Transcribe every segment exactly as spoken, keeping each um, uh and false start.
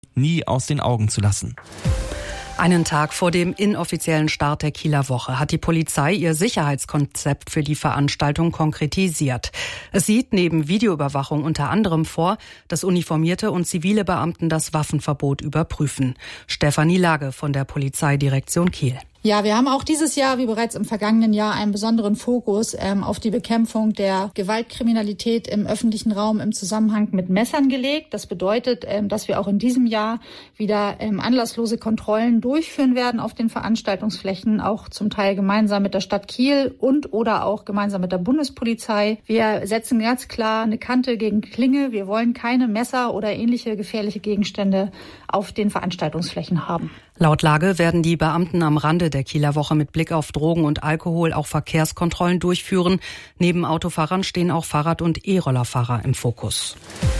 nie aus den Augen zu lassen. Einen Tag vor dem inoffiziellen Start der Kieler Woche hat die Polizei ihr Sicherheitskonzept für die Veranstaltung konkretisiert. Es sieht neben Videoüberwachung unter anderem vor, dass uniformierte und zivile Beamten das Waffenverbot überprüfen. Stefanie Lage von der Polizeidirektion Kiel. Ja, wir haben auch dieses Jahr, wie bereits im vergangenen Jahr, einen besonderen Fokus ähm, auf die Bekämpfung der Gewaltkriminalität im öffentlichen Raum im Zusammenhang mit Messern gelegt. Das bedeutet, ähm, dass wir auch in diesem Jahr wieder ähm, anlasslose Kontrollen durchführen werden auf den Veranstaltungsflächen, auch zum Teil gemeinsam mit der Stadt Kiel und oder auch gemeinsam mit der Bundespolizei. Wir setzen ganz klar eine Kante gegen Klinge. Wir wollen keine Messer oder ähnliche gefährliche Gegenstände auf den Veranstaltungsflächen haben. Laut Lage werden die Beamten am Rande der Kieler Woche mit Blick auf Drogen und Alkohol auch Verkehrskontrollen durchführen. Neben Autofahrern stehen auch Fahrrad- und E-Rollerfahrer im Fokus.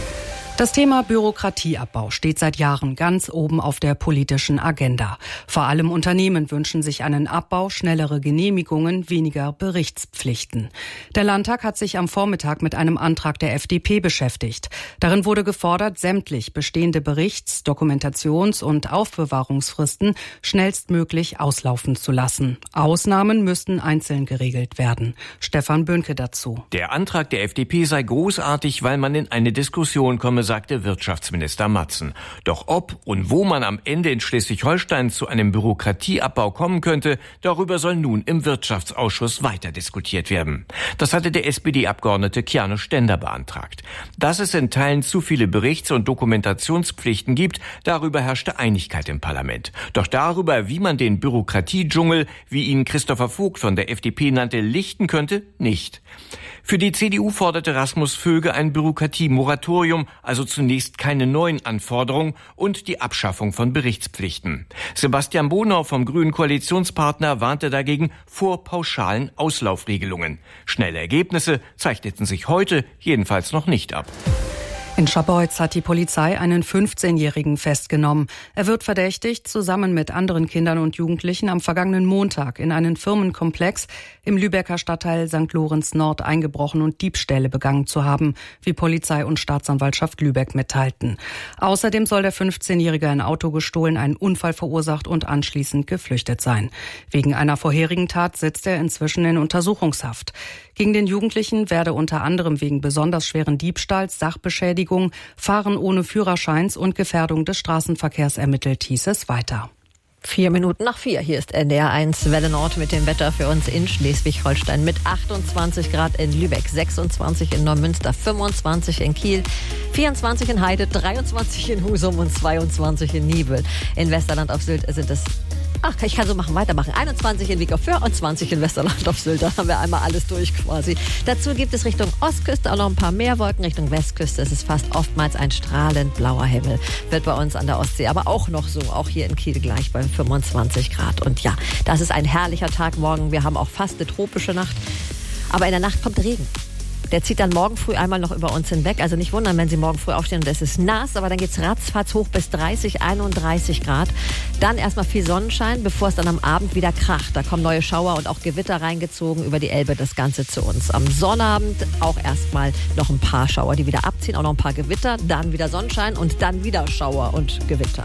Das Thema Bürokratieabbau steht seit Jahren ganz oben auf der politischen Agenda. Vor allem Unternehmen wünschen sich einen Abbau, schnellere Genehmigungen, weniger Berichtspflichten. Der Landtag hat sich am Vormittag mit einem Antrag der F D P beschäftigt. Darin wurde gefordert, sämtlich bestehende Berichts-, Dokumentations- und Aufbewahrungsfristen schnellstmöglich auslaufen zu lassen. Ausnahmen müssten einzeln geregelt werden. Stefan Böhnke dazu. Der Antrag der F D P sei großartig, weil man in eine Diskussion komme, sagte Wirtschaftsminister Matzen. Doch ob und wo man am Ende in Schleswig-Holstein zu einem Bürokratieabbau kommen könnte, darüber soll nun im Wirtschaftsausschuss weiter diskutiert werden. Das hatte der S P D-Abgeordnete Kiano Stender beantragt. Dass es in Teilen zu viele Berichts- und Dokumentationspflichten gibt, darüber herrschte Einigkeit im Parlament. Doch darüber, wie man den Bürokratiedschungel, wie ihn Christopher Vogt von der F D P nannte, lichten könnte, nicht. Für die C D U forderte Rasmus Vöge ein Bürokratiemoratorium, also zunächst keine neuen Anforderungen und die Abschaffung von Berichtspflichten. Sebastian Bonau vom grünen Koalitionspartner warnte dagegen vor pauschalen Auslaufregelungen. Schnelle Ergebnisse zeichneten sich heute jedenfalls noch nicht ab. In Scharbeutz hat die Polizei einen fünfzehnjährigen festgenommen. Er wird verdächtigt, zusammen mit anderen Kindern und Jugendlichen am vergangenen Montag in einen Firmenkomplex im Lübecker Stadtteil Sankt Lorenz Nord eingebrochen und Diebstähle begangen zu haben, wie Polizei und Staatsanwaltschaft Lübeck mitteilten. Außerdem soll der fünfzehnjährige ein Auto gestohlen, einen Unfall verursacht und anschließend geflüchtet sein. Wegen einer vorherigen Tat sitzt er inzwischen in Untersuchungshaft. Gegen den Jugendlichen werde unter anderem wegen besonders schweren Diebstahls, Sachbeschädigung, Fahren ohne Führerscheins und Gefährdung des Straßenverkehrs ermittelt, hieß es weiter. Vier Minuten nach vier. Hier ist N D R eins Welle Nord mit dem Wetter für uns in Schleswig-Holstein mit achtundzwanzig Grad in Lübeck, sechsundzwanzig in Neumünster, fünfundzwanzig in Kiel, vierundzwanzig in Heide, dreiundzwanzig in Husum und zweiundzwanzig in Niebüll. In Westerland auf Sylt sind es Ach, ich kann so machen, weitermachen. einundzwanzig in Wick auf Föhr und zwanzig in Westerland auf Sylt. Da haben wir einmal alles durch quasi. Dazu gibt es Richtung Ostküste auch noch ein paar mehr Wolken. Richtung Westküste ist es fast oftmals ein strahlend blauer Himmel. Wird bei uns an der Ostsee aber auch noch so. Auch hier in Kiel gleich bei fünfundzwanzig Grad. Und ja, das ist ein herrlicher Tag morgen. Wir haben auch fast eine tropische Nacht. Aber in der Nacht kommt Regen. Der zieht dann morgen früh einmal noch über uns hinweg. Also nicht wundern, wenn Sie morgen früh aufstehen und es ist nass. Aber dann geht's ratzfatz hoch bis dreißig, einunddreißig Grad. Dann erstmal viel Sonnenschein, bevor es dann am Abend wieder kracht. Da kommen neue Schauer und auch Gewitter reingezogen über die Elbe, das Ganze zu uns. Am Sonnabend auch erstmal noch ein paar Schauer, die wieder abziehen. Auch noch ein paar Gewitter, dann wieder Sonnenschein und dann wieder Schauer und Gewitter.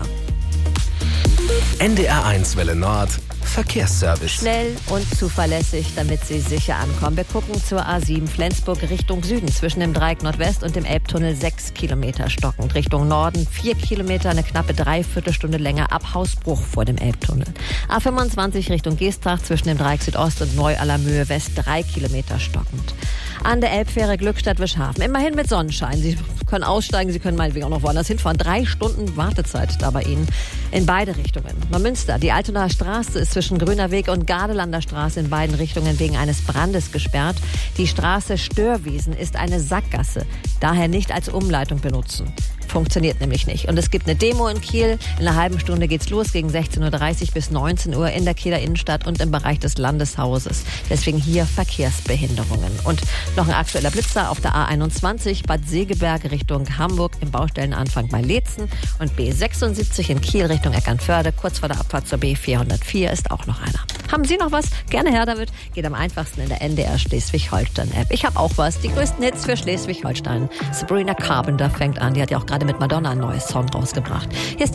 N D R eins Welle Nord Verkehrsservice. Schnell und zuverlässig, damit Sie sicher ankommen. Wir gucken zur A sieben Flensburg Richtung Süden. Zwischen dem Dreieck Nordwest und dem Elbtunnel sechs Kilometer stockend. Richtung Norden vier Kilometer, eine knappe Dreiviertelstunde länger ab Hausbruch vor dem Elbtunnel. A fünfundzwanzig Richtung Geestach zwischen dem Dreieck Südost und Neu-Allermöhe West drei Kilometer stockend. An der Elbfähre Glückstadt-Wischhafen. Immerhin mit Sonnenschein. Sie können aussteigen, Sie können meinetwegen auch noch woanders hinfahren. Drei Stunden Wartezeit da bei Ihnen in beide Richtungen. Neumünster, die Altonaer Straße ist zwischen Grüner Weg und Gardelander Straße in beiden Richtungen wegen eines Brandes gesperrt. Die Straße Störwiesen ist eine Sackgasse, daher nicht als Umleitung benutzen. Funktioniert nämlich nicht. Und es gibt eine Demo in Kiel. In einer halben Stunde geht's los, gegen sechzehn Uhr dreißig bis neunzehn Uhr in der Kieler Innenstadt und im Bereich des Landeshauses. Deswegen hier Verkehrsbehinderungen. Und noch ein aktueller Blitzer auf der A einundzwanzig, Bad Segeberg Richtung Hamburg im Baustellenanfang bei Leetzen. Und B sechsundsiebzig in Kiel Richtung Eckernförde, kurz vor der Abfahrt zur B vierhundertvier ist auch noch einer. Haben Sie noch was? Gerne her damit. Geht am einfachsten in der N D R Schleswig-Holstein-App. Ich habe auch was. Die größten Hits für Schleswig-Holstein. Sabrina Carpenter fängt an. Die hat ja auch gerade mit Madonna ein neues Song rausgebracht. Hier ist